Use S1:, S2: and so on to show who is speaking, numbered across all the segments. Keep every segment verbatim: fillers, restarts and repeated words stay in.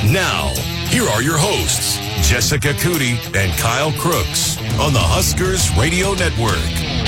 S1: Now, here are your hosts, Jessica Cootie and Kyle Crooks on the Huskers Radio Network.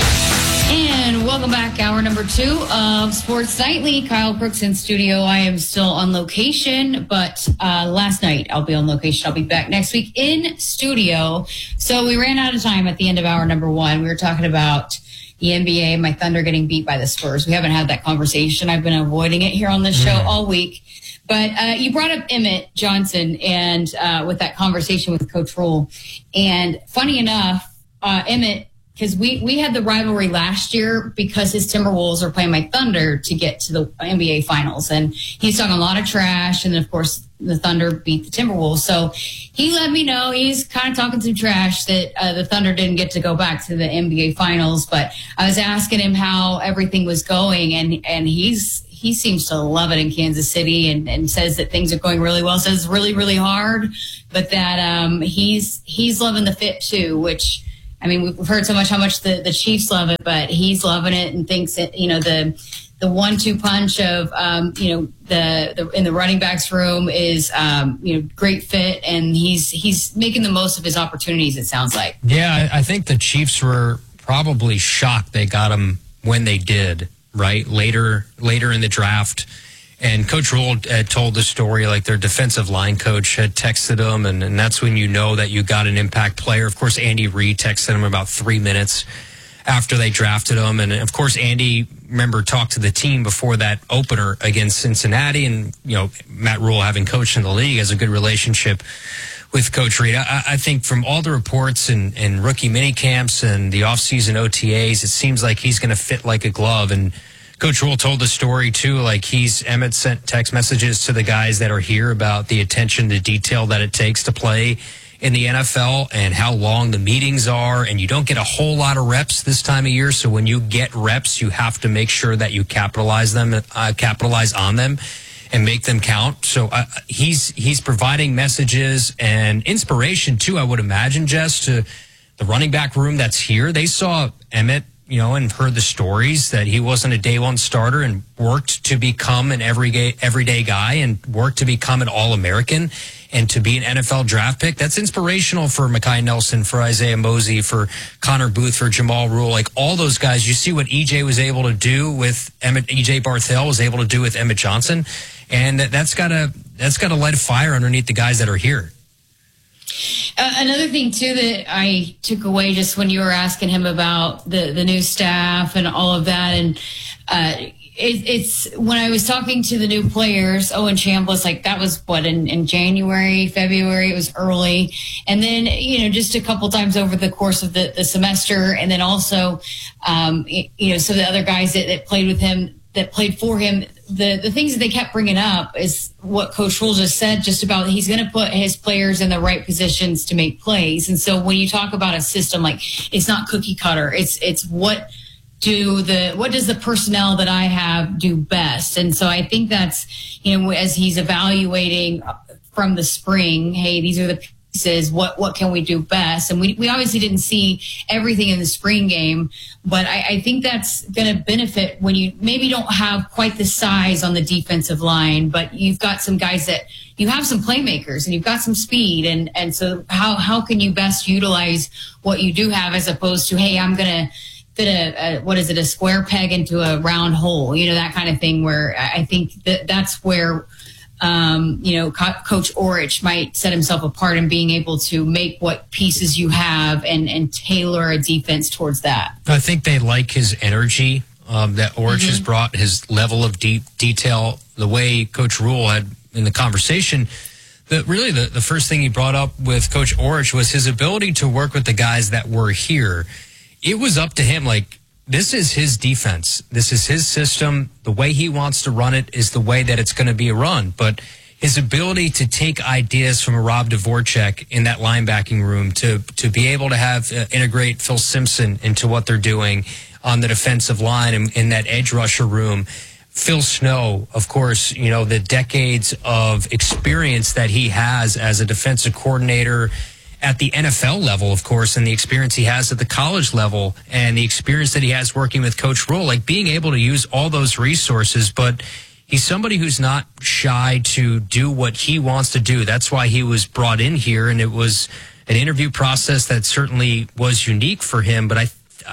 S2: And welcome back, hour number two of Sports Nightly. Kyle Crooks in studio. I am still on location, but uh, last night I'll be on location. I'll be back next week in studio. So we ran out of time at the end of hour number one. We were talking about the N B A, my Thunder getting beat by the Spurs. We haven't had that conversation. I've been avoiding it here on this show all week. But uh, you brought up Emmett Johnson and uh, with that conversation with Coach Rule. And funny enough, uh, Emmett, because we, we had the rivalry last year because his Timberwolves are playing my Thunder to get to the N B A Finals. And he's talking a lot of trash. And then, of course, the Thunder beat the Timberwolves. So he let me know he's kind of talking some trash that uh, the Thunder didn't get to go back to the N B A Finals. But I was asking him how everything was going, and, and he's he seems to love it in Kansas City and, and says that things are going really well, says it's really, really hard, but that um, he's he's loving the fit too, which, I mean, we've heard so much how much the, the Chiefs love it, but he's loving it and thinks that, you know, the the one two punch of, um, you know, the, the in the running backs room is, um, you know, great fit, and he's he's making the most of his opportunities, it sounds like.
S3: Yeah, I think the Chiefs were probably shocked they got him when they did, right? Later, later in the draft. And Coach Rule had told the story, like their defensive line coach had texted him, and, and that's when you know that you got an impact player. Of course, Andy Reid texted him about three minutes after they drafted him. And, of course, Andy, remember, talked to the team before that opener against Cincinnati. And, you know, Matt Rule, having coached in the league, has a good relationship with Coach Reid. I, I think from all the reports and, and rookie mini camps and the offseason O T As, it seems like he's going to fit like a glove. And Coach Rule told the story, too, like he's, Emmett sent text messages to the guys that are here about the attention to detail that it takes to play in the N F L and how long the meetings are. And you don't get a whole lot of reps this time of year. So when you get reps, you have to make sure that you capitalize them, uh, capitalize on them and make them count. So uh, he's, he's providing messages and inspiration, too, I would imagine, Jess, to the running back room that's here. They saw Emmett, you know, and heard the stories that he wasn't a day one starter and worked to become an everyday, everyday guy and worked to become an All-American and to be an N F L draft pick. That's inspirational for Mekhi Nelson, for Isaiah Mosey, for Connor Booth, for Jamal Rule, like all those guys. You see what E J was able to do with Emmett, E J Barthel was able to do with Emmett Johnson. And that's got to, that's got to light a fire underneath the guys that are here.
S2: Uh, another thing, too, that I took away just when you were asking him about the, the new staff and all of that, and uh, it, it's when I was talking to the new players, Owen Chambliss, like that was, what, in, in January, February, it was early. And then, you know, just a couple times over the course of the, the semester, and then also, um, you know, some of the other guys that, that played with him, that played for him, the, the things that they kept bringing up is what Coach Rule just said, just about he's going to put his players in the right positions to make plays. And so when you talk about a system, like it's not cookie cutter, it's it's what do the what does the personnel that I have do best. And so I think that's, you know, as he's evaluating from the spring, hey, these are the pieces, what what can we do best? And we, we obviously didn't see everything in the spring game, but I, I think that's going to benefit when you maybe don't have quite the size on the defensive line, but you've got some guys that you have some playmakers and you've got some speed. And, and so how, how can you best utilize what you do have as opposed to, hey, I'm going to fit a, a, what is it, a square peg into a round hole, you know, that kind of thing, where I think that that's where Um, you know, Co- Coach Orich might set himself apart in being able to make what pieces you have and, and tailor a defense towards that.
S3: I think they like his energy um, that Orich mm-hmm. has brought, his level of deep detail, the way Coach Rule had in the conversation. The, really, the, the first thing he brought up with Coach Orich was his ability to work with the guys that were here. It was up to him, like, this is his defense. This is his system. The way he wants to run it is the way that it's going to be run. But his ability to take ideas from a Rob Dvorak in that linebacking room, to to be able to have uh, integrate Phil Simpson into what they're doing on the defensive line and in that edge rusher room. Phil Snow, of course, you know, the decades of experience that he has as a defensive coordinator at the N F L level, of course, and the experience he has at the college level and the experience that he has working with Coach Rule, like being able to use all those resources. But he's somebody who's not shy to do what he wants to do. That's why he was brought in here, and it was an interview process that certainly was unique for him. But I,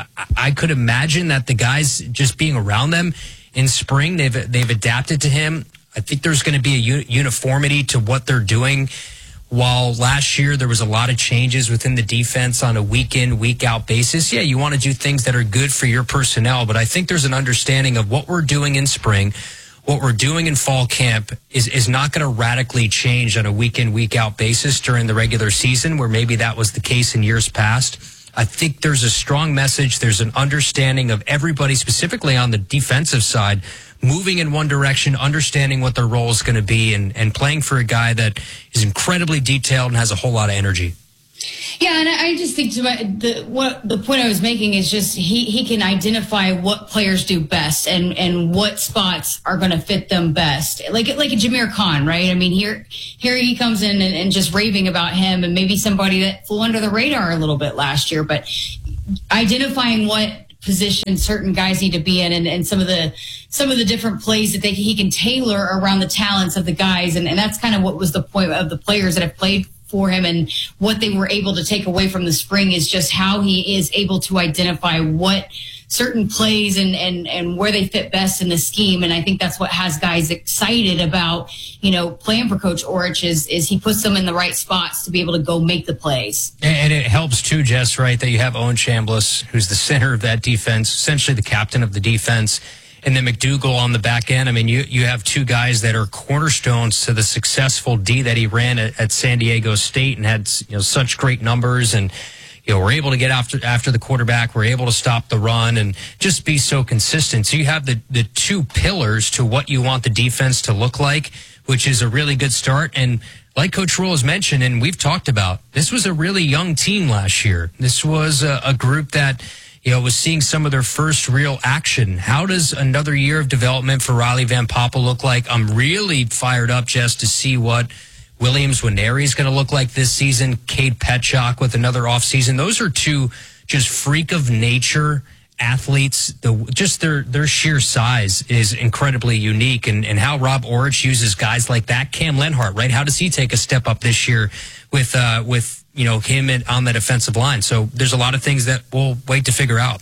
S3: I could imagine that the guys just being around them in spring, they've they've adapted to him. I think there's going to be a u- uniformity to what they're doing. While last year there was a lot of changes within the defense on a week in, week out basis, yeah, you want to do things that are good for your personnel, but I think there's an understanding of what we're doing in spring, what we're doing in fall camp is, is not going to radically change on a week in, week out basis during the regular season, where maybe that was the case in years past. I think there's a strong message. There's an understanding of everybody, specifically on the defensive side, moving in one direction, understanding what their role is going to be, and, and playing for a guy that is incredibly detailed and has a whole lot of energy.
S2: Yeah, and I just think to my, the what the point I was making is just he, he can identify what players do best and, and what spots are going to fit them best. Like like a Jameer Khan, right? I mean, here here he comes in and, and just raving about him, and maybe somebody that flew under the radar a little bit last year, but identifying what position certain guys need to be in, and, and some of the some of the different plays that they, he can tailor around the talents of the guys, and, and that's kind of what was the point of the players that have played for him, and what they were able to take away from the spring is just how he is able to identify what certain plays and, and, and where they fit best in the scheme. And I think that's what has guys excited about, you know, playing for Coach Orich is, is he puts them in the right spots to be able to go make the plays.
S3: And it helps too, Jess, right, that you have Owen Chambliss, who's the center of that defense, essentially the captain of the defense, and then McDougal on the back end. I mean, you, you have two guys that are cornerstones to the successful D that he ran at, at San Diego State and had, you know, such great numbers, and you know, we're able to get after after the quarterback. We're able to stop the run and just be so consistent. So you have the, the two pillars to what you want the defense to look like, which is a really good start. And like Coach Rhule has mentioned, and we've talked about, this was a really young team last year. This was a, a group that, you know, was seeing some of their first real action. How does another year of development for Riley Van Poppel look like? I'm really fired up, Jess, to see what Williams Nwaneri is going to look like this season. Cade Petchak with another offseason. Those are two just freak of nature athletes. The just their their sheer size is incredibly unique, and, and how Rob Orich uses guys like that. Cam Lenhart, right? How does he take a step up this year with uh, with you know him in, on the defensive line? So there's a lot of things that we'll wait to figure out.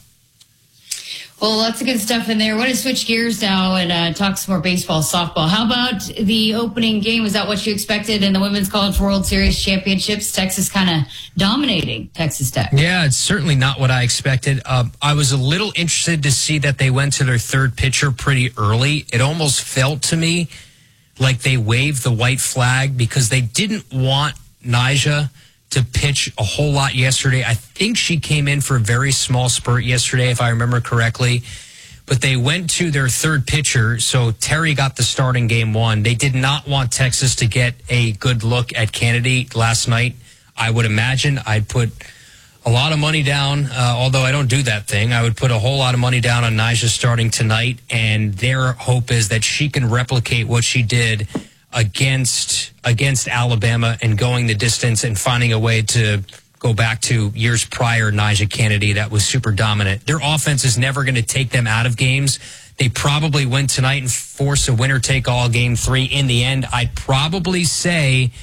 S2: Well, lots of good stuff in there. I want to switch gears now and uh, talk some more baseball, softball. How about the opening game? Was that what you expected in the Women's College World Series Championships? Texas kind of dominating Texas Tech.
S3: Yeah, it's certainly not what I expected. Uh, I was a little interested to see that they went to their third pitcher pretty early. It almost felt to me like they waved the white flag because they didn't want Nyjah to pitch a whole lot yesterday. I think she came in for a very small spurt yesterday, if I remember correctly. But they went to their third pitcher, so Terry got the start in game one. They did not want Texas to get a good look at Kennedy last night. I would imagine I'd put a lot of money down, uh, although I don't do that thing. I would put a whole lot of money down on Nyjah starting tonight, and their hope is that she can replicate what she did against against Alabama and going the distance and finding a way to go back to years prior Nyjah Kennedy that was super dominant. Their offense is never going to take them out of games. They probably win tonight and force a winner-take-all game three in the end. I'd probably say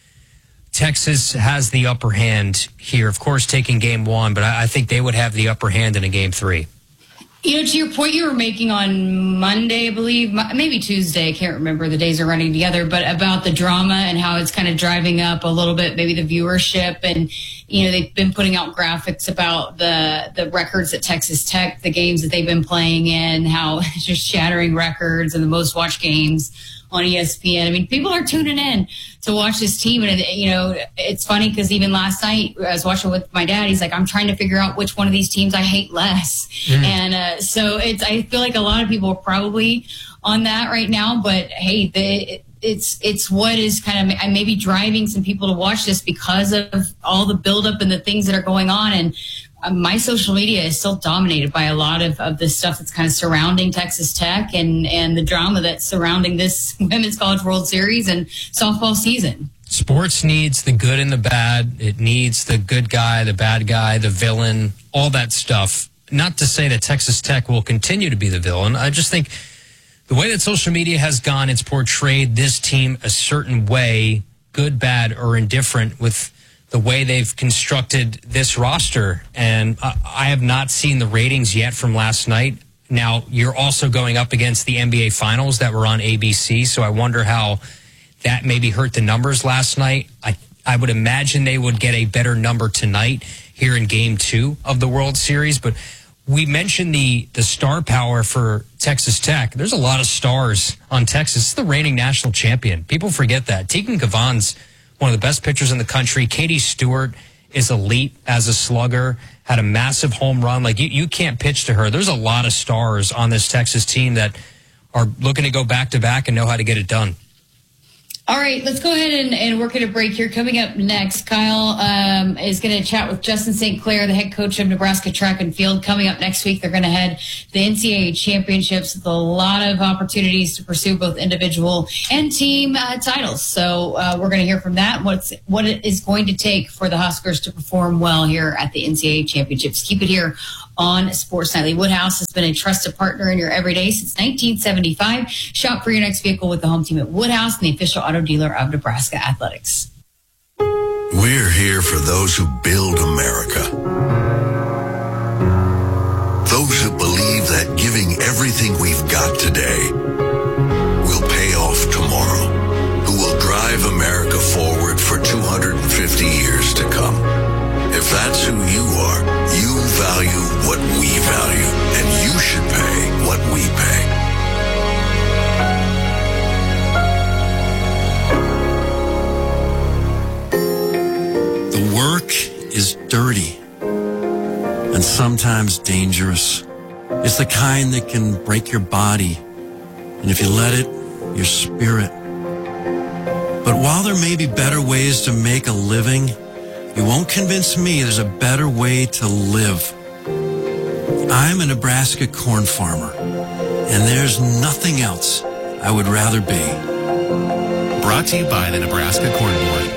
S3: Texas has the upper hand here. Of course, taking game one, but I, I think they would have the upper hand in a game three.
S2: You know, to your point you were making on Monday, I believe, maybe Tuesday, I can't remember, the days are running together, but about the drama and how it's kind of driving up a little bit, maybe the viewership. And, you know, they've been putting out graphics about the, the records at Texas Tech, the games that they've been playing in, how it's just shattering records and the most watched games on E S P N. I mean, people are tuning in to watch this team. And, you know, it's funny because even last night I was watching with my dad. He's like, I'm trying to figure out which one of these teams I hate less. Mm. And uh, so it's, I feel like a lot of people are probably on that right now. But, hey, the, it's it's what is kind of maybe driving some people to watch this because of all the buildup and the things that are going on. And my social media is still dominated by a lot of, of the stuff that's kind of surrounding Texas Tech and, and the drama that's surrounding this Women's College World Series and softball season.
S3: Sports needs the good and the bad. It needs the good guy, the bad guy, the villain, all that stuff. Not to say that Texas Tech will continue to be the villain. I just think the way that social media has gone, it's portrayed this team a certain way, good, bad, or indifferent, with the way they've constructed this roster. And I have not seen the ratings yet from last night. Now, you're also going up against the N B A Finals that were on A B C, so I wonder how that maybe hurt the numbers last night. I, I would imagine they would get a better number tonight here in Game two of the World Series, but we mentioned the, the star power for Texas Tech. There's a lot of stars on Texas. It's the reigning national champion. People forget that. Tegan Gavan's one of the best pitchers in the country. Katie Stewart is elite as a slugger, had a massive home run. Like, you, you can't pitch to her. There's a lot of stars on this Texas team that are looking to go back-to-back and know how to get it done.
S2: All right, let's go ahead and, and work at a break here. Coming up next, Kyle um, is going to chat with Justin Saint Clair, the head coach of Nebraska Track and Field. Coming up next week, they're going to head the N C double A championships with a lot of opportunities to pursue both individual and team uh, titles. So uh, we're going to hear from that, what's, what it is going to take for the Huskers to perform well here at the N C double A championships. Keep it here on Sports Nightly. Woodhouse has been a trusted partner in your everyday since nineteen seventy-five. Shop for your next vehicle with the home team at Woodhouse and the official auto dealer of Nebraska Athletics.
S4: We're here for those who build America. Those who believe that giving everything we've got today will pay off tomorrow. Who will drive America forward for two hundred fifty years to come. If that's who you are, you value what we value, and you should pay what we pay.
S5: The work is dirty and sometimes dangerous. It's the kind that can break your body, and if you let it, your spirit. But while there may be better ways to make a living, you won't convince me there's a better way to live. I'm a Nebraska corn farmer, and there's nothing else I would rather be.
S6: Brought to you by the Nebraska Corn Board.